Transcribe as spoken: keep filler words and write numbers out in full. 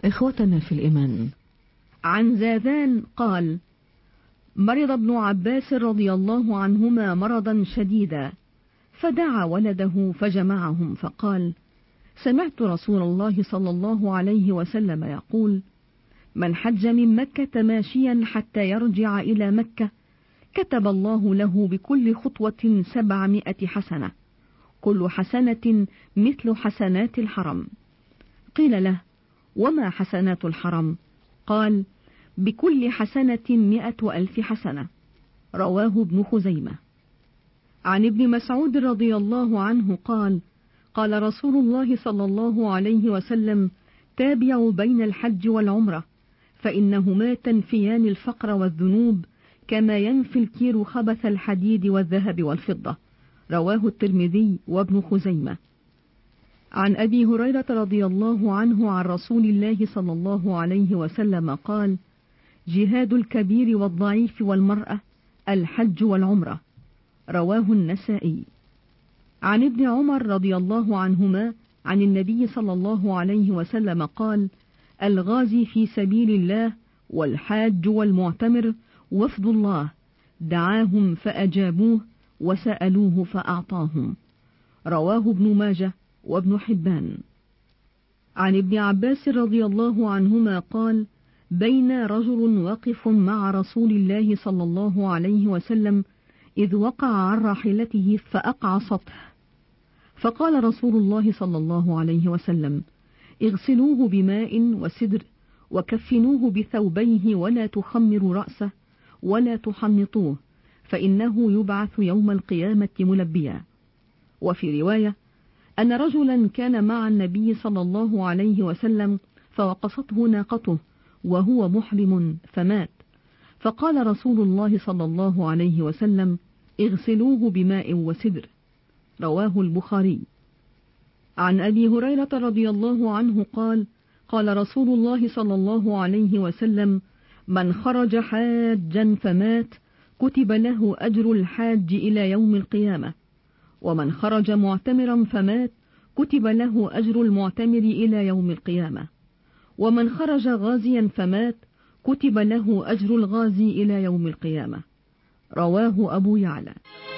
إخوتنا في الإيمان، عن زاذان قال: مرض ابن عباس رضي الله عنهما مرضا شديدا، فدعا ولده فجمعهم فقال: سمعت رسول الله صلى الله عليه وسلم يقول: من حج من مكة ماشيا حتى يرجع إلى مكة كتب الله له بكل خطوة سبعمائة حسنة، كل حسنة مثل حسنات الحرم. قيل له: وما حسنات الحرم؟ قال: بكل حسنة مئة ألف حسنة. رواه ابن خزيمة. عن ابن مسعود رضي الله عنه قال: قال رسول الله صلى الله عليه وسلم: تابعوا بين الحج والعمرة، فإنهما تنفيان الفقر والذنوب كما ينفي الكير خبث الحديد والذهب والفضة. رواه الترمذي وابن خزيمة. عن أبي هريرة رضي الله عنه عن رسول الله صلى الله عليه وسلم قال: جهاد الكبير والضعيف والمرأة الحج والعمرة. رواه النسائي. عن ابن عمر رضي الله عنهما عن النبي صلى الله عليه وسلم قال: الغازي في سبيل الله والحاج والمعتمر وفد الله، دعاهم فأجابوه وسألوه فأعطاهم. رواه ابن ماجه وابن حبان. عن ابن عباس رضي الله عنهما قال: بين رجل واقف مع رسول الله صلى الله عليه وسلم إذ وقع عن راحلته فأقعصته، فقال رسول الله صلى الله عليه وسلم: اغسلوه بماء وسدر وكفنوه بثوبيه ولا تخمروا رأسه ولا تحنطوه، فإنه يبعث يوم القيامة ملبيا. وفي رواية أن رجلا كان مع النبي صلى الله عليه وسلم فوقصته ناقته وهو محرم فمات، فقال رسول الله صلى الله عليه وسلم: اغسلوه بماء وسدر. رواه البخاري. عن أبي هريرة رضي الله عنه قال: قال رسول الله صلى الله عليه وسلم: من خرج حاجا فمات كتب له أجر الحاج إلى يوم القيامة، ومن خرج معتمرا فمات كتب له أجر المعتمر إلى يوم القيامة، ومن خرج غازيا فمات كتب له أجر الغازي إلى يوم القيامة. رواه أبو يعلى.